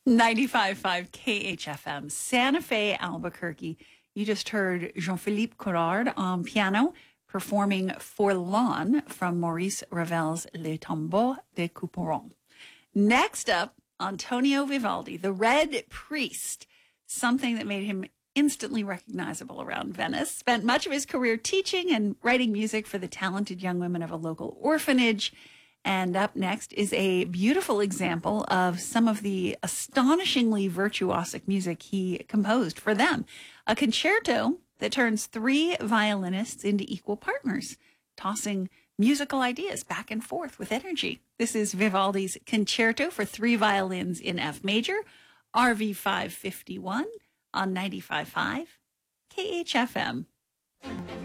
95.5 KHFM, Santa Fe, Albuquerque. You just heard Jean-Philippe Corrard on piano performing Forlorn from Maurice Ravel's Les Tombeaux de Couperon. Next up, Antonio Vivaldi, the Red Priest, something that made him instantly recognizable around Venice. Spent much of his career teaching and writing music for the talented young women of a local orphanage. And up next is a beautiful example of some of the astonishingly virtuosic music he composed for them. A concerto that turns three violinists into equal partners, tossing musical ideas back and forth with energy. This is Vivaldi's Concerto for Three Violins in F Major, RV 551 on 95.5 KHFM.